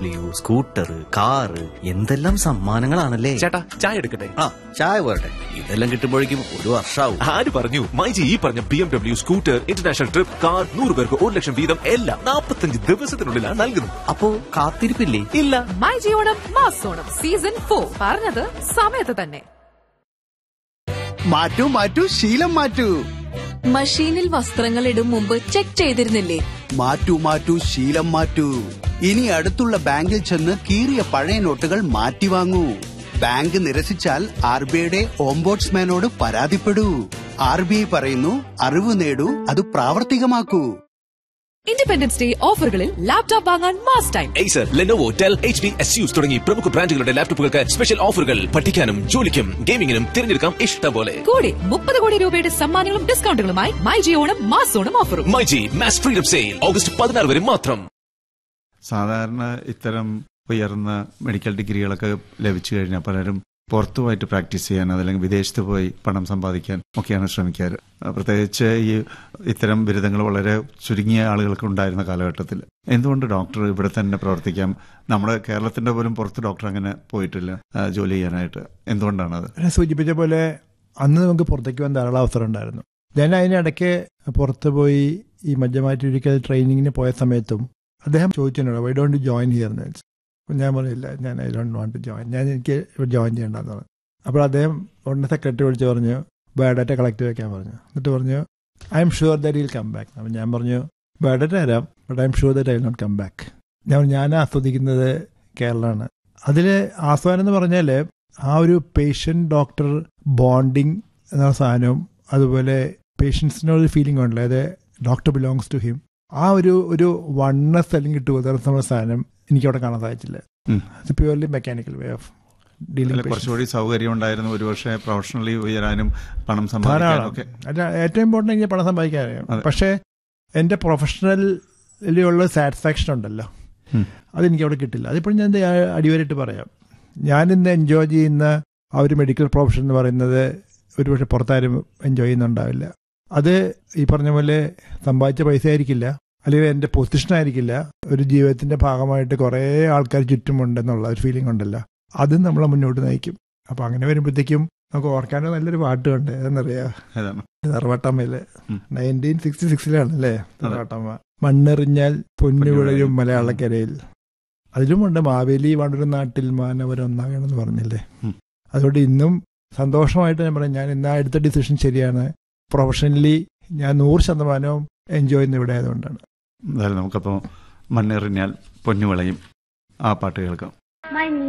Scooter, car, എന്തെല്ലാം സമ്മാനങ്ങളാണല്ലേ. ചേട്ടാ ചായ എടുക്കട്ടെ? ആ, ചായ പോരട്ടെ. ഇതെല്ലാം കിട്ടുമ്പോഴേക്കും ഒരു വർഷാവും. ആര് പറഞ്ഞു? മൈജി ഈ പറഞ്ഞ BMW, scooter, international trip, car, 100 പേർക്ക് 1 ലക്ഷം വീതം എല്ലാം 45 ദിവസത്തിനുള്ളിലാണ് നൽകുന്നത്. അപ്പോ കാത്തിരിപ്പില്ലേ? ഇല്ല. മൈജി ഓണം മാസോണം സീസൺ 4 പറഞ്ഞത് സമയത്ത് തന്നെ. മാറ്റൂ മാറ്റൂ ശീലം മാറ്റൂ. മഷീനിൽ വസ്ത്രങ്ങൾ ഇടും മുമ്പ് ചെക്ക് ചെയ്തിരുന്നില്ലേ? മാറ്റൂ മാറ്റൂ ശീലം മാറ്റൂ. ഇനി അടുത്തുള്ള ബാങ്കിൽ ചെന്ന് കീറിയ പഴയ നോട്ടുകൾ മാറ്റി വാങ്ങൂ. ബാങ്ക് നിരസിച്ചാൽ RBIയുടെ ഓംബോഡ്സ്മാനോട് പരാതിപ്പെടൂ. RBI പറയുന്നു, അറിവ് നേടൂ, അത് പ്രാവർത്തികമാക്കൂ. ഇൻഡിപെൻഡൻസ് ഡേ ഓഫറുകളിൽ ലാപ്ടോപ്പ് വാങ്ങാൻ mass time. Acer, Lenovo, Dell, HP, ASUS തുടങ്ങി പ്രമുഖ ബ്രാൻഡുകളുടെ ലാപ്ടോപ്പുകൾക്ക് സ്പെഷ്യൽ ഓഫറുകൾ. പഠിക്കാനും ജോലിക്കും ഗെയിമിംഗിനും തിരഞ്ഞെടുക്കാം ഇഷ്ടം പോലെ. കൂടെ 30 കോടി രൂപയുടെ സമ്മാനങ്ങളും ഡിസ്കൗണ്ടുകളുമായി മൈജി ഓണം മാസോണം ഓഫറും. MyG mass freedom sale August 16 വരെ മാത്രം. സാധാരണ ഇത്തരം ഉയർന്ന മെഡിക്കൽ ഡിഗ്രികളൊക്കെ ലഭിച്ചു കഴിഞ്ഞാൽ പലരും പുറത്തുപോയിട്ട് പ്രാക്ടീസ് ചെയ്യാൻ അതല്ലെങ്കിൽ വിദേശത്ത് പോയി പണം സമ്പാദിക്കാൻ ഒക്കെയാണ് ശ്രമിക്കാറ്. പ്രത്യേകിച്ച് ഇത്തരം ബിരുദങ്ങൾ വളരെ ചുരുങ്ങിയ ആളുകൾക്ക് ഉണ്ടായിരുന്ന കാലഘട്ടത്തിൽ എന്തുകൊണ്ട് ഡോക്ടർ ഇവിടെ തന്നെ പ്രവർത്തിക്കാം? നമ്മുടെ കേരളത്തിന്റെ പോലും പുറത്ത് ഡോക്ടർ അങ്ങനെ പോയിട്ടില്ല ജോലി ചെയ്യാനായിട്ട്. എന്തുകൊണ്ടാണത്? സൂചിപ്പിച്ച പോലെ അന്ന് നമുക്ക് പുറത്തേക്ക് പോകാൻ ധാരാളം അവസരം ഉണ്ടായിരുന്നു. ഞാൻ അതിനിടയ്ക്ക് പുറത്ത് പോയി ഈ മജ്ജമാറ്റൊരിക്കൽ ട്രെയിനിങ്ങിന് പോയ സമയത്തും അദ്ദേഹം ചോദിച്ചിട്ടുണ്ട്, why don't you join here? ഞാൻ പറയില്ല, ഞാൻ I don't want to join, എനിക്ക് ഇവിടെ ജോയിൻ ചെയ്യേണ്ടെന്ന് പറഞ്ഞു. അപ്പോൾ അദ്ദേഹം ഉടനെ സെക്രട്ടറി വിളിച്ച് പറഞ്ഞു ബയോഡാറ്റ കളക്ട് വയ്ക്കാൻ പറഞ്ഞു. എന്നിട്ട് പറഞ്ഞു I am sure that will come back. അപ്പം ഞാൻ പറഞ്ഞു ബയോഡാറ്റ തരാം, but I am sure that I will not come back. ഞാൻ ആസ്വദിക്കുന്നത് കേരളമാണ്. അതിൽ ആസ്വാദനം എന്ന് പറഞ്ഞാൽ ആ ഒരു പേഷ്യൻ്റ് ഡോക്ടർ ബോണ്ടിങ് എന്ന സാധനവും അതുപോലെ പേഷ്യൻസിനൊരു ഫീലിംഗ് ഉണ്ടല്ലോ, അതായത് ഡോക്ടർ ബിലോങ്സ് ടു ഹിം. ആ ഒരു വണ്ണസ് അല്ലെങ്കിൽ ടുഗദർനെസ് എന്നുള്ള സാധനം എനിക്കവിടെ കാണാൻ സാധിച്ചില്ല. It's purely mechanical way of dealing. കുറച്ചുകൂടി സൗകര്യം ഉണ്ടായിരുന്നു ഒരുപക്ഷെ പ്രൊഫഷണലി ഉയരാനും പണം സമ്പാദിക്കാനൊക്കെ. ഏറ്റവും ഇമ്പോർട്ടൻ്റ് എനിക്ക് പണം സമ്പാദിക്കാനാണ്. പക്ഷേ എൻ്റെ പ്രൊഫഷണലിലുള്ള സാറ്റിസ്ഫാക്ഷൻ ഉണ്ടല്ലോ, അതെനിക്ക് അവിടെ കിട്ടില്ല. അതിപ്പോഴും ഞാൻ അടിവരായിട്ട് പറയാം, ഞാനിന്ന് എൻജോയ് ചെയ്യുന്ന ആ ഒരു മെഡിക്കൽ പ്രൊഫഷൻ എന്ന് പറയുന്നത് ഒരുപക്ഷെ പുറത്താരും എൻജോയ് ചെയ്യുന്നുണ്ടാവില്ല. അത് ഈ പറഞ്ഞ പോലെ സമ്പാദിച്ച പൈസ ആയിരിക്കില്ല, അല്ലെങ്കിൽ എൻ്റെ പൊസിഷനായിരിക്കില്ല. ഒരു ജീവിതത്തിൻ്റെ ഭാഗമായിട്ട് കുറേ ആൾക്കാർ ചുറ്റുമുണ്ടെന്നുള്ള ഒരു ഫീലിംഗ് ഉണ്ടല്ലോ, അതും നമ്മളെ മുന്നോട്ട് നയിക്കും. അപ്പം അങ്ങനെ വരുമ്പോഴത്തേക്കും നമുക്ക് ഓർക്കാനോ നല്ലൊരു പാട്ടുണ്ട്. അതെന്നറിയാം, സർവട്ടമ്മയില് 1966 സർവട്ടമ്മ. മണ്ണെറിഞ്ഞാൽ പൊന്നു വിളയും മലയാളക്കരയിൽ. അതിലുമുണ്ട് മാവേലി വാണൊരു നാട്ടിൽ മാനവരൊന്നാകണമെന്ന് പറഞ്ഞില്ലേ. അതുകൊണ്ട് ഇന്നും സന്തോഷമായിട്ട് ഞാൻ പറയാം, ഞാൻ ഇന്ന് എടുത്ത ഡിസിഷൻ ശരിയാണ്. പ്രൊഫഷണലി ഞാൻ 100% എൻജോയ് ചെയ്യുന്ന ഇവിടെ ആയതുകൊണ്ടാണ്. നമുക്കപ്പോൾ മണ്ണെറിഞ്ഞാൽ പൊന്നു വിളയും ആ പാട്ട് കേൾക്കാം.